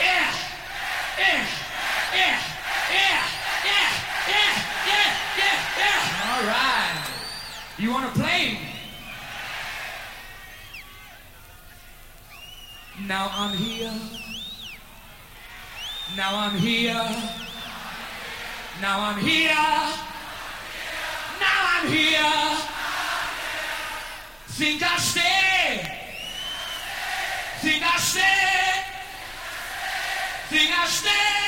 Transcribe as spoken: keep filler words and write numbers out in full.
Yeah, yeah, yeah, yeah, yeah, yeah, yeah, yeah, yeah. All right. You want to play? Now I'm here. Now I'm here. Now I'm here. Now I'm here. Think I stay. Think I stay. Think I stay.